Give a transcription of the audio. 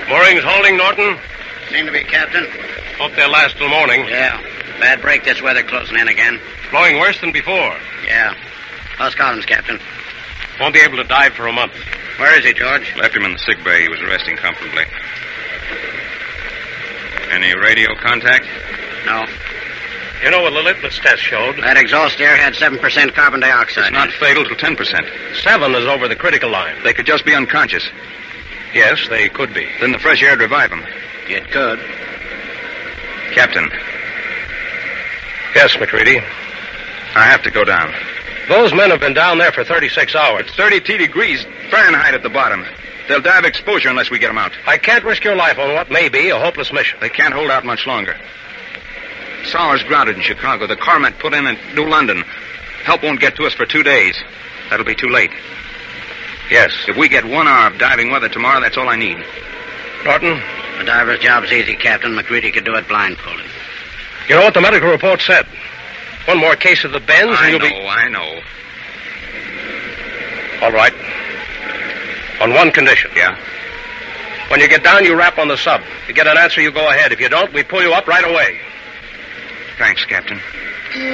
Moorings holding, Norton? Seem to be, Captain. Hope they'll last till morning. Yeah. Bad break this weather closing in again. Blowing worse than before. Yeah. How's Collins, Captain? Won't be able to dive for a month. Where is he, George? Left him in the sick bay. He was resting comfortably. Any radio contact? No. You know what the litmus test showed? That exhaust air had 7% carbon dioxide. It's not fatal till 10%. 7 is over the critical line. They could just be unconscious. Yes, they could be. Then the fresh air'd revive them. It could. Captain, Yes, McCready. I have to go down. Those men have been down there for 36 hours. It's 32 degrees Fahrenheit at the bottom. They'll die of exposure unless we get them out. I can't risk your life on what may be a hopeless mission. They can't hold out much longer. Sowers grounded in Chicago. The Carmet put in at New London. Help won't get to us for 2 days. That'll be too late. Yes. If we get 1 hour of diving weather tomorrow, that's all I need. Norton, The diver's job's easy, Captain. McCready could do it blindfolded. you know what the medical report said? One more case of the bends and you'll be... I know. All right. On one condition. Yeah? When you get down, you rap on the sub. If you get an answer, you go ahead. If you don't, we pull you up right away. Thanks, Captain.